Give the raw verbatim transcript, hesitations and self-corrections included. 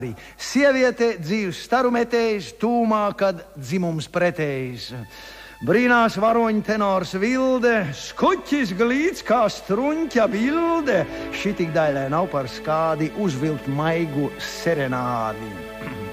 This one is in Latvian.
Sieviete dzīves starumetējs, tūmā, kad dzimums pretējs. Brīnās varoņu tenors Vilde, skuķis glīts kā struņķa bilde. Šitik daļai nav par skādi uzvilkt maigu serenādi.